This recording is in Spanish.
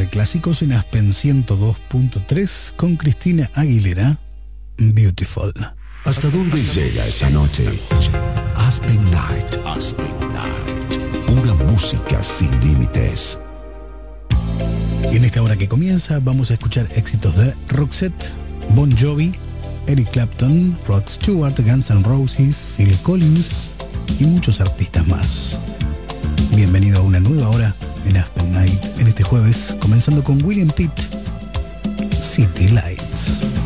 de clásicos en Aspen 102.3 con Cristina Aguilera, Beautiful. ¿Hasta dónde llega esta noche? Aspen Night. Aspen Night. Pura música sin límites. Y en esta hora que comienza vamos a escuchar éxitos de Roxette, Bon Jovi, Eric Clapton, Rod Stewart, Guns N' Roses, Phil Collins y muchos artistas más. Bienvenido a una nueva hora en Aspen Night en este jueves, comenzando con William Pitt, City Lights.